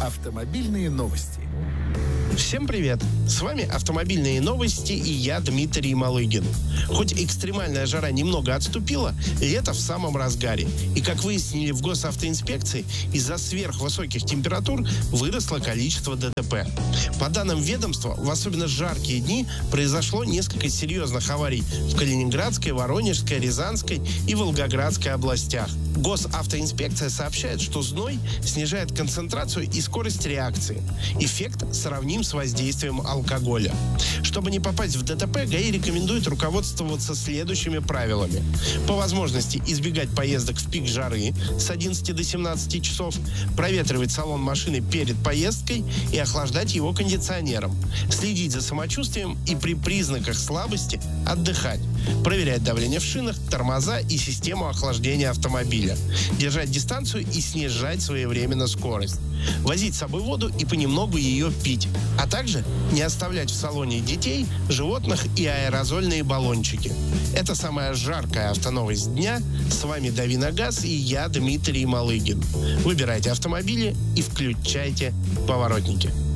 Автомобильные новости. Всем привет! С вами «Автомобильные новости» и я, Дмитрий Малыгин. Хоть экстремальная жара немного отступила, лето в самом разгаре. И, как выяснили в госавтоинспекции, из-за сверхвысоких температур выросло количество ДТП. По данным ведомства, в особенно жаркие дни произошло несколько серьезных аварий в Калининградской, Воронежской, Рязанской и Волгоградской областях. Госавтоинспекция сообщает, что зной снижает концентрацию и скорость реакции. Эффект сравним с воздействием алкоголя. Чтобы не попасть в ДТП, ГАИ рекомендует руководствоваться следующими правилами. По возможности избегать поездок в пик жары с 11 до 17 часов, проветривать салон машины перед поездкой и охлаждать его кондиционером, следить за самочувствием и при признаках слабости отдыхать, проверять давление в шинах, тормоза и систему охлаждения автомобиля, держать дистанцию и снижать своевременно скорость, возить с собой воду и понемногу ее пить, а также не оставлять в салоне детей, животных и аэрозольные баллончики. Это самая жаркая автоновость дня. С вами «Дави на газ» и я, Дмитрий Малыгин. Выбирайте автомобили и включайте поворотники.